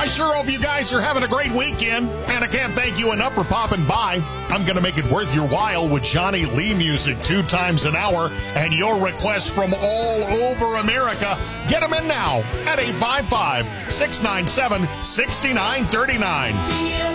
I sure hope you guys are having a great weekend, and I can't thank you enough for popping by. I'm going to make it worth your while with Johnny Lee music 2 times an hour, and your requests from all over America. Get them in now at 855-697-6939.